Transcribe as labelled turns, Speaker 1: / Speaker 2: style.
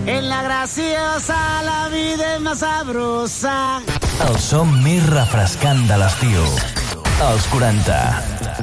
Speaker 1: En la graciosa la vida és més sabrosa.
Speaker 2: El som més refrescant de l'estiu. Els 40.